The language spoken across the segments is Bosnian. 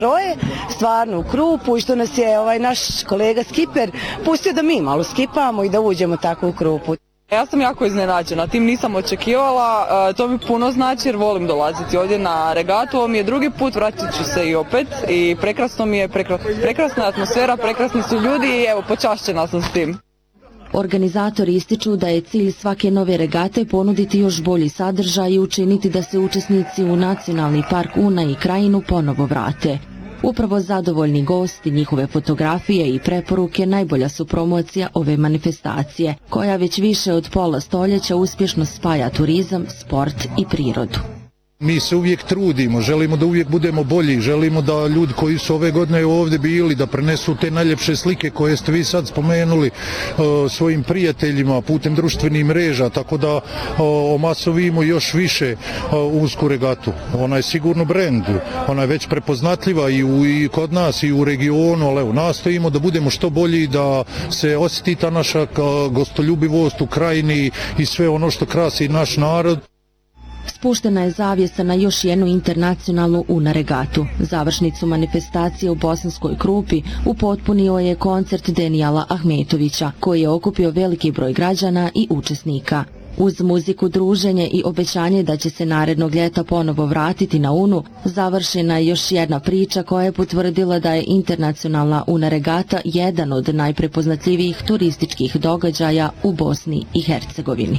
Roje stvarno u krupu i što nas je naš kolega skiper pustio da mi malo skipamo i da uđemo tako u krupu. Ja sam jako iznenađena, tim nisam očekivala, to mi puno znači jer volim dolaziti ovdje na regatu, ovo mi je drugi put, vratit ću se i opet i prekrasno mi je, prekrasna atmosfera, prekrasni su ljudi i evo počašćena sam s tim. Organizatori ističu da je cilj svake nove regate ponuditi još bolji sadržaj i učiniti da se učesnici u Nacionalni park Una i Krajinu ponovo vrate. Upravo zadovoljni gosti, njihove fotografije i preporuke najbolja su promocija ove manifestacije, koja već više od pola stoljeća uspješno spaja turizam, sport i prirodu. Mi se uvijek trudimo, želimo da uvijek budemo bolji, želimo da ljudi koji su ove godine ovdje bili, da prenesu te najljepše slike koje ste vi sad spomenuli svojim prijateljima putem društvenih mreža, tako da omasovimo još više unsku regatu. Ona je sigurno brend, ona je već prepoznatljiva i kod nas i u regionu, ali evo, nastojimo da budemo što bolji, da se osjeti ta naša gostoljubivost u Krajini i sve ono što krasi naš narod. Spuštena je zavjesa na još jednu internacionalnu Una regatu. Završnicu manifestacije u Bosanskoj Krupi upotpunio je koncert Denijala Ahmetovića, koji je okupio veliki broj građana i učesnika. Uz muziku, druženje i obećanje da će se narednog ljeta ponovo vratiti na Unu, završena je još jedna priča koja je potvrdila da je internacionalna Una regata jedan od najprepoznatljivijih turističkih događaja u Bosni i Hercegovini.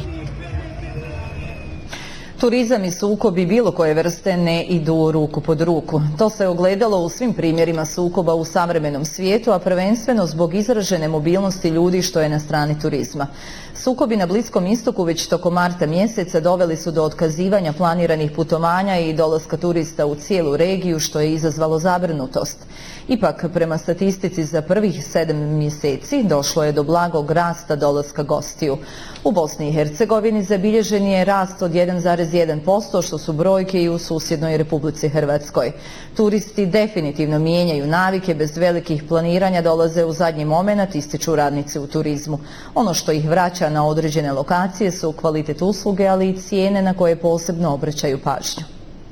Turizam i sukobi bilo koje vrste ne idu ruku pod ruku. To se ogledalo u svim primjerima sukoba u savremenom svijetu, a prvenstveno zbog izražene mobilnosti ljudi što je na strani turizma. Sukobi na Bliskom istoku već tokom marta mjeseca doveli su do otkazivanja planiranih putovanja i dolaska turista u cijelu regiju, što je izazvalo zabrinutost. Ipak, prema statistici za prvih 7 mjeseci došlo je do blagog rasta dolaska gostiju. U Bosni i Hercegovini zabilježen je rast od 1,1%, što su brojke i u susjednoj Republici Hrvatskoj. Turisti definitivno mijenjaju navike, bez velikih planiranja dolaze u zadnji moment, ističu radnici u turizmu. Ono što ih vraća na određene lokacije su kvalitet usluge, ali i cijene na koje posebno obraćaju pažnju.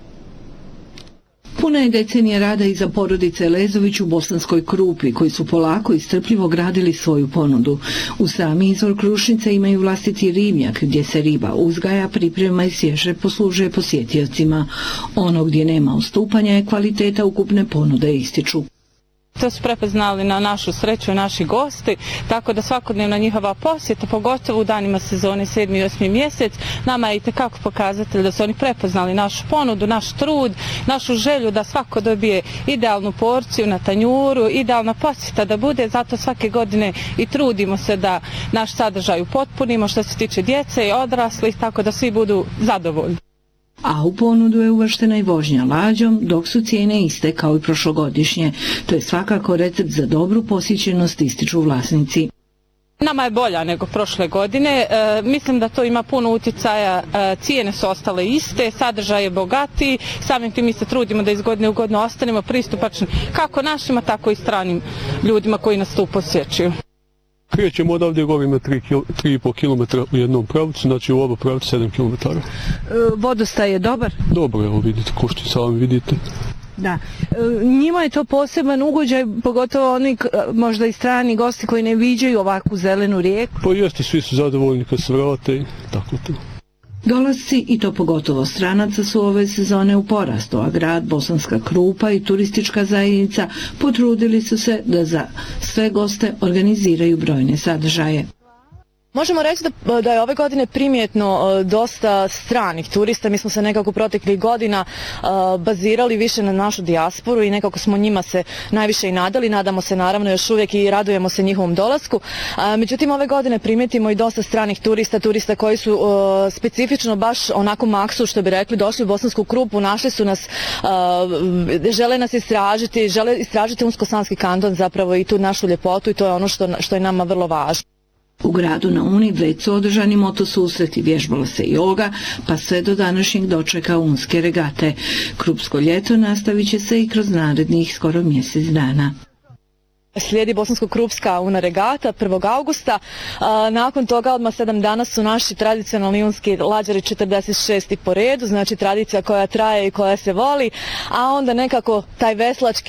Puna je decenija rada i za porodice Elezović u Bosanskoj Krupi, koji su polako i strpljivo gradili svoju ponudu. U sami izvor Krušnice imaju vlastiti ribnjak, gdje se riba uzgaja, priprema i svježe poslužuje posjetiocima. Ono gdje nema ustupanja je kvaliteta ukupne ponude, ističu. To su prepoznali na našu sreću naši gosti, tako da svakodnevna njihova posjeta, pogotovo u danima sezone 7. i 8. mjesec, nama je itekako pokazatelj da su oni prepoznali našu ponudu, naš trud, našu želju da svako dobije idealnu porciju na tanjuru, idealna posjeta da bude, zato svake godine i trudimo se da naš sadržaj upotpunimo što se tiče djece i odraslih, tako da svi budu zadovoljni. A u ponudu je uvrštena i vožnja lađom, dok su cijene iste kao i prošlogodišnje. To je svakako recept za dobru posjećenost, ističu vlasnici. Nama je bolja nego prošle godine, mislim da to ima puno utjecaja, cijene su ostale iste, sadržaj je bogatiji, samim tim mi se trudimo da iz godine u godinu ostanemo pristupačni kako našima, tako i stranim ljudima koji nas tu posjećuju. Krećemo odavdje govimo 3,5 km u jednom pravcu, znači u oba pravcu 7 km. Vodostaj je dobar? Dobro, evo vidite, ko što sami vidite. Da. Njima je to poseban ugođaj, pogotovo oni možda i strani gosti koji ne viđaju ovakvu zelenu rijeku. Pa jeste, svi su zadovoljni kad se vrate i tako to. Dolasci, i to pogotovo stranaca, su ove sezone u porastu, a grad Bosanska Krupa i turistička zajednica potrudili su se da za sve goste organiziraju brojne sadržaje. Možemo reći da je ove godine primjetno dosta stranih turista. Mi smo se nekako proteklih godina bazirali više na našu dijasporu i nekako smo njima se najviše i nadali. Nadamo se naravno još uvijek i radujemo se njihovom dolasku. Međutim, ove godine primjetimo i dosta stranih turista koji su specifično baš onako maksu, što bi rekli, došli u Bosansku Krupu, našli su nas, žele nas istražiti, žele istražiti Unsko-Sanski kanton zapravo i tu našu ljepotu, i to je ono što je nama vrlo važno. U gradu na Uni već su održani motosusreti, vježbala se joga, pa sve do današnjeg dočeka unske regate. Krupsko ljeto nastavit će se i kroz narednih skoro mjesec dana. Slijedi Bosansko-Krupska Una regata 1. augusta, nakon toga odmah 7 dana su naši tradicionalni unski lađari 46. po redu, znači tradicija koja traje i koja se voli, a onda nekako taj veslački